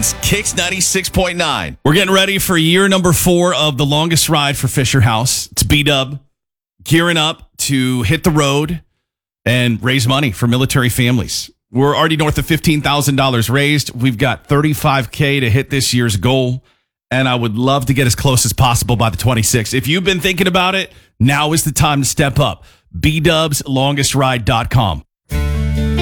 Weekends, Kicks 96.9. We're getting ready for year number 4 of the longest ride for Fisher House. It's B-Dub gearing up to hit the road and raise money for military families. We're already north of $15,000 raised. We've got $35K to hit this year's goal, and I would love to get as close as possible by the 26th. If you've been thinking about it, now is the time to step up. BDubsLongestRide.com.